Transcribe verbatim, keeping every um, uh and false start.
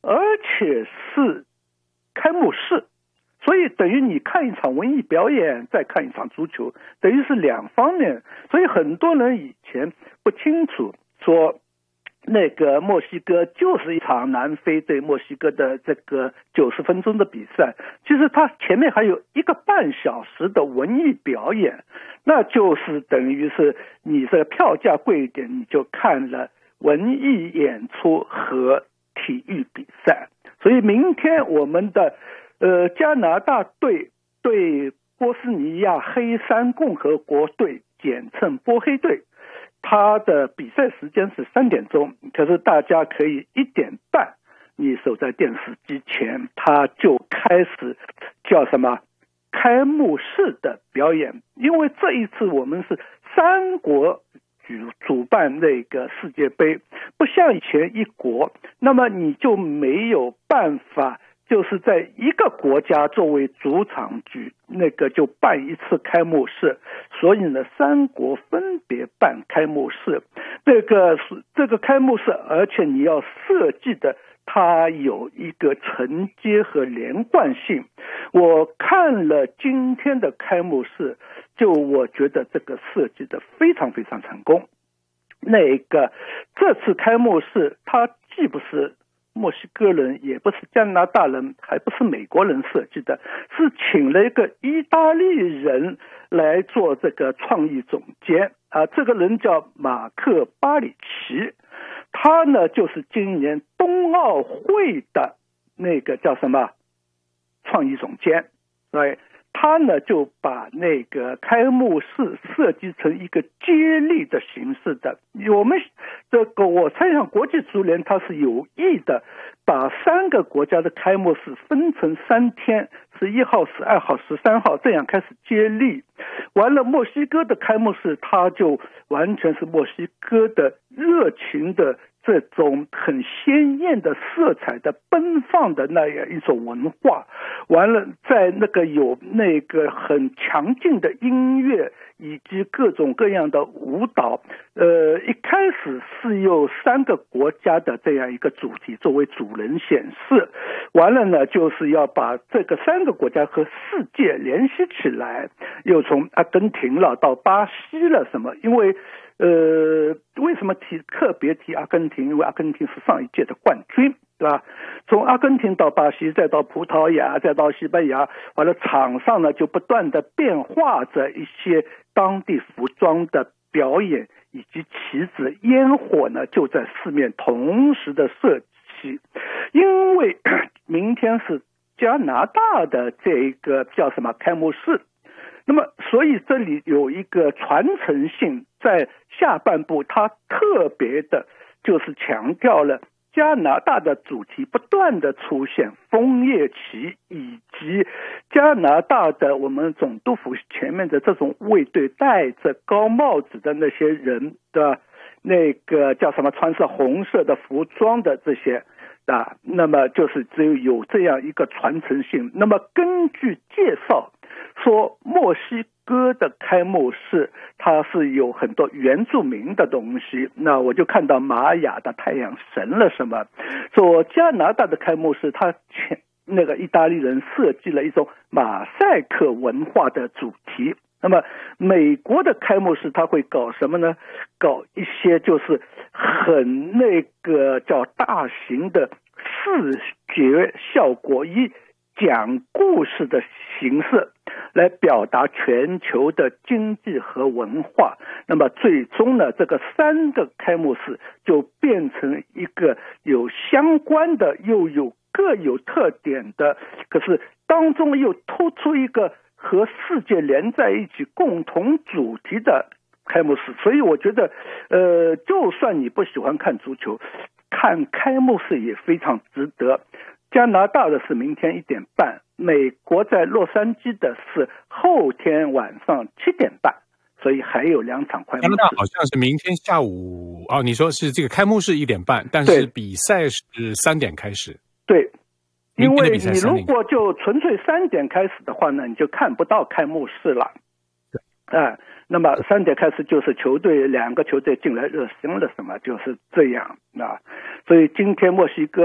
而且是开幕式，所以等于你看一场文艺表演，再看一场足球，等于是两方面。所以很多人以前不清楚说那个墨西哥就是一场南非对墨西哥的这个九十分钟的比赛，其实它前面还有一个半小时的文艺表演，那就是等于是你这个票价贵一点，你就看了文艺演出和体育比赛。所以明天我们的呃加拿大队对波斯尼亚黑山共和国队，简称波黑队，他的比赛时间是三点钟，可是大家可以一点半你守在电视机前，他就开始叫什么开幕式的表演。因为这一次我们是三国主主办那个世界杯，不像以前一国，那么你就没有办法就是在一个国家作为主场举那个就办一次开幕式，所以呢三国分别办开幕式。这个这个开幕式而且你要设计的它有一个承接和连贯性。我看了今天的开幕式，就我觉得这个设计的非常非常成功。那个这次开幕式它既不是墨西哥人，也不是加拿大人，还不是美国人设计的，是请了一个意大利人来做这个创意总监啊，这个人叫马克巴里奇，他呢就是今年冬奥会的那个叫什么创意总监，对，他呢就把那个开幕式设计成一个接力的形式的。我们这个我猜想国际足联他是有意的把三个国家的开幕式分成三天，十一号、十二号、十三号这样开始接力。完了墨西哥的开幕式他就完全是墨西哥的热情的这种很鲜艳的色彩的奔放的那样一种文化，完了在那个有那个很强劲的音乐以及各种各样的舞蹈。呃，一开始是有三个国家的这样一个主题作为主人显示，完了呢就是要把这个三个国家和世界联系起来，又从阿根廷了到巴西了什么，因为呃，为什么提特别提阿根廷？因为阿根廷是上一届的冠军，对吧？从阿根廷到巴西，再到葡萄牙，再到西班牙，完了场上呢就不断的变化着一些当地服装的表演，以及旗子、烟火呢就在四面同时的射击。因为明天是加拿大的这个叫什么开幕式，那么所以这里有一个传承性，在下半部它特别的就是强调了加拿大的主题不断的出现，枫叶旗以及加拿大的我们总督府前面的这种卫队戴着高帽子的那些人的那个叫什么穿着红色的服装的这些啊，那么就是只有有这样一个传承性。那么根据介绍说墨西哥的开幕式它是有很多原住民的东西，那我就看到玛雅的太阳神了什么。说加拿大的开幕式它那个意大利人设计了一种马赛克文化的主题，那么美国的开幕式它会搞什么呢？搞一些就是很那个叫大型的视觉效果，以讲故事的形式来表达全球的经济和文化。那么最终呢，这个三个开幕式就变成一个有相关的又有各有特点的，可是当中又突出一个和世界连在一起共同主题的开幕式。所以我觉得呃，就算你不喜欢看足球，看开幕式也非常值得。加拿大的是明天一点半，美国在洛杉矶的是后天晚上七点半，所以还有两场开幕式。 加拿大好像是明天下午哦，你说是这个开幕式一点半，但是比赛是三点开始。 对，因为你如果就纯粹三点开始的话呢，你就看不到开幕式了。对，啊、呃，那么三点开始就是球队两个球队进来热身了什么，就是这样啊。所以今天墨西哥